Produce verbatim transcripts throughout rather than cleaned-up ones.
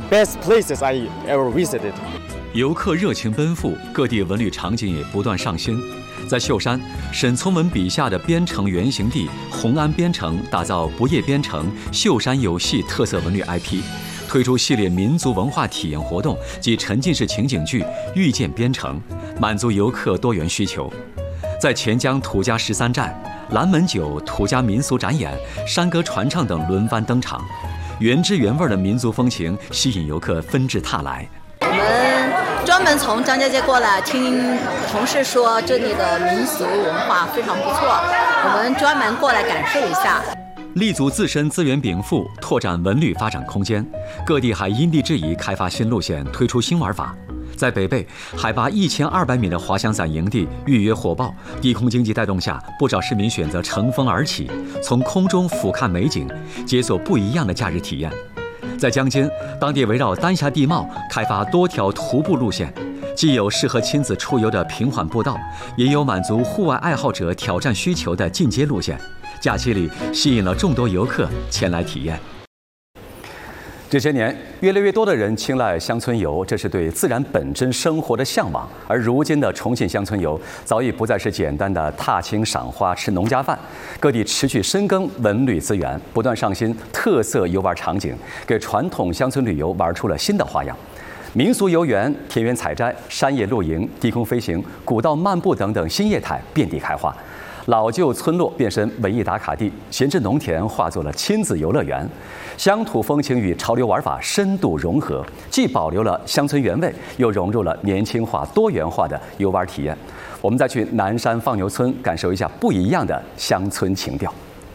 best places I ever visited. 游客热情奔赴，各地文旅场景也不断上新。在秀山，沈从文笔下的边城原型地红安边城打造不夜边城秀山有戏特色文旅 I P， 推出系列民族文化体验活动及沉浸式情景剧《遇见边城》，满足游客多元需求。在钱江土家十三站、蓝门酒土家民俗展演、山歌传唱等轮番登场，原汁原味的民族风情吸引游客纷至沓来。 我们专门从张家界过来，听同事说这里的民俗文化非常不错，我们专门过来感受一下。 立足自身资源禀赋，拓展文旅发展空间，各地还因地制宜开发新路线，推出新玩法。在北碚，海拔一千二百米的滑翔伞营地预约火爆，低空经济带动下，不少市民选择乘风而起，从空中俯瞰美景，解锁不一样的假日体验。在江津，当地围绕丹霞地貌开发多条徒步路线，既有适合亲子出游的平缓步道，也有满足户外爱好者挑战需求的进阶路线。假期里吸引了众多游客前来体验。这些年，越来越多的人青睐乡村游，这是对自然本真生活的向往。而如今的重庆乡村游，早已不再是简单的踏青赏花吃农家饭，各地持续深耕文旅资源，不断上新特色游玩场景，给传统乡村旅游玩出了新的花样。民俗游园、田园采摘、山野露营、低空飞行、古道漫步等等新业态遍地开花。老旧村落变身文艺打卡地，闲置农田化作了亲子游乐园，乡土风情与潮流玩法深度融合，既保留了乡村原味，又融入了年轻化、多元化的游玩体验。我们再去南山放牛村感受一下不一样的乡村情调。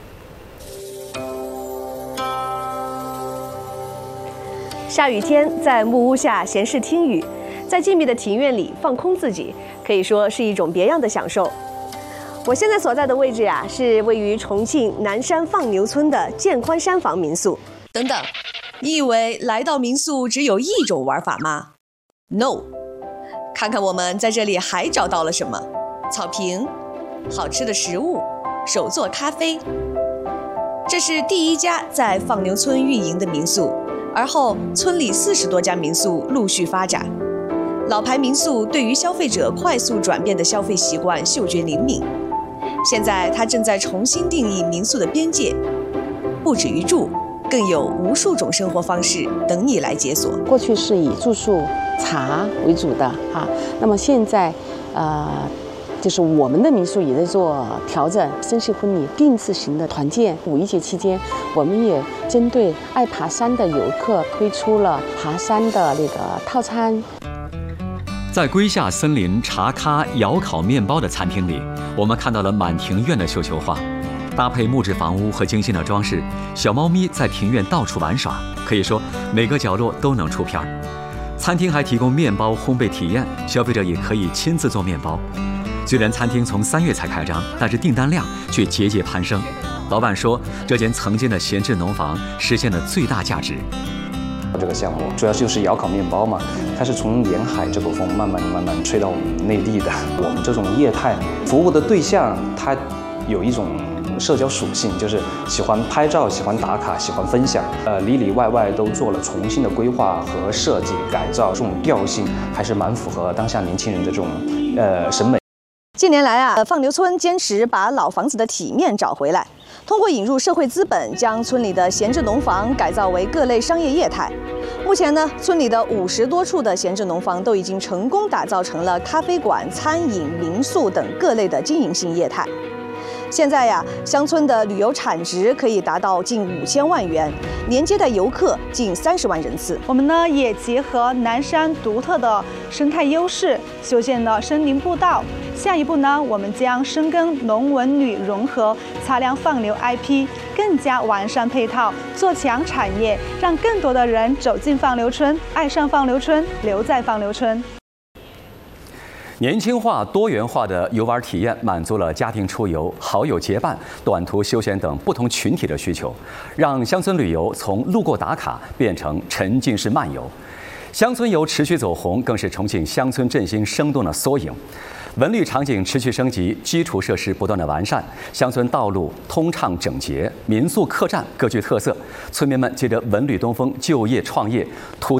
下雨天，在木屋下闲适听雨，在静谧的庭院里放空自己，可以说是一种别样的享受。我现在所在的位置呀，是位于重庆南山放牛村的建宽山房民宿。等等，你以为来到民宿只有一种玩法吗 ？No， 看看我们在这里还找到了什么：草坪、好吃的食物、手做咖啡。这是第一家在放牛村运营的民宿，而后村里四十多家民宿陆续发展。老牌民宿对于消费者快速转变的消费习惯嗅觉灵敏。现在，它正在重新定义民宿的边界，不止于住，更有无数种生活方式等你来解锁。 过去是以住宿、茶为主的啊，那么现在，呃，就是我们的民宿也在做调整，生系婚礼、定制型的团建。五一节期间，我们也针对爱爬山的游客推出了爬山的那个套餐。 在归夏森林茶咖窑烤面包的餐厅里，我们看到了满庭院的绣球花，搭配木质房屋和精心的装饰，小猫咪在庭院到处玩耍，可以说每个角落都能出片儿。餐厅还提供面包烘焙体验，消费者也可以亲自做面包。虽然餐厅从三月才开张，但是订单量却节节攀升。老板说，这间曾经的闲置农房实现了最大价值。 这个项目主要就是窑烤面包嘛，它是从沿海这股风慢慢慢慢吹到我们内地的。我们这种业态服务的对象，它有一种社交属性，就是喜欢拍照、喜欢打卡、喜欢分享。呃，里里外外都做了重新的规划和设计改造，这种调性还是蛮符合当下年轻人的这种呃审美。 近年来啊，放牛村坚持把老房子的体面找回来，通过引入社会资本，将村里的闲置农房改造为各类商业业态。目前呢，村里的五十多处的闲置农房都已经成功打造成了咖啡馆、餐饮、民宿等各类的经营性业态。现在呀，乡村的旅游产值可以达到近五千万元，年接待游客近三十万人次。 我们呢也结合南山独特的生态优势，修建了森林步道。下一步呢，我们将深耕农文旅融合，擦亮放牛 I P， 更加完善配套，做强产业，让更多的人走进放牛村，爱上放牛村，留在放牛村。 年轻化、多元化的游玩体验满足了家庭出游、好友结伴、短途休闲等不同群体的需求，让乡村旅游从路过打卡变成沉浸式漫游。乡村游持续走红，更是重庆乡村振兴生动的缩影。文旅场景持续升级，基础设施不断的完善，乡村道路通畅整洁，民宿客栈各具特色。村民们借着文旅东风就业创业，土